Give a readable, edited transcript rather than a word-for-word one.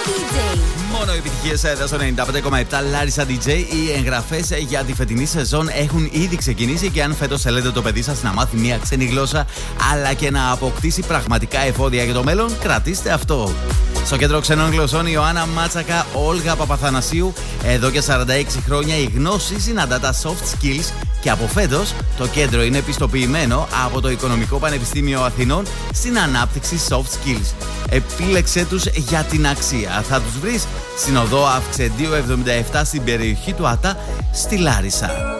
DJ. Μόνο επιτυχίες εδώ στο 95,7 Larissa DJ. Οι εγγραφές για τη φετινή σεζόν έχουν ήδη ξεκινήσει και αν φέτος θέλετε το παιδί σας να μάθει μια ξένη γλώσσα αλλά και να αποκτήσει πραγματικά εφόδια για το μέλλον, κρατήστε αυτό. Στο κέντρο ξενών γλωσσών, η Ιωάννα Μάτσακα, Όλγα Παπαθανασίου. Εδώ και 46 χρόνια η γνώση συναντά τα soft skills και από φέτος το κέντρο είναι επιστοποιημένο από το Οικονομικό Πανεπιστήμιο Αθηνών στην ανάπτυξη soft skills. Επίλεξέ τους για την αξία. Θα τους βρεις στην οδό Αυξεντίου 77 στην περιοχή του ΑΤΑ στη Λάρισα.